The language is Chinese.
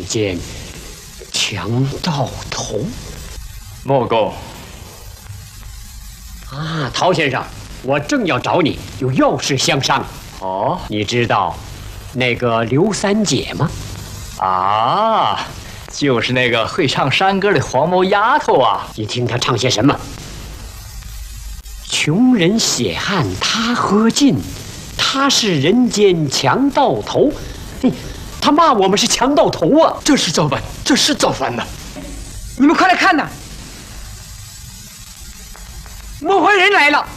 间强盗头。 莫公。 啊，陶先生，我正要找你，有要事相商。 哦， 你知道那个刘三姐吗？ 啊，就是那个会唱山歌的黄毛丫头啊！ 你听她唱些什么？穷人血汗他喝尽，他是人间强盗头。嘿，他骂我们是强盗头啊！ 这是造反，这是造反呐！ 你们快来看呐！摸活人来了！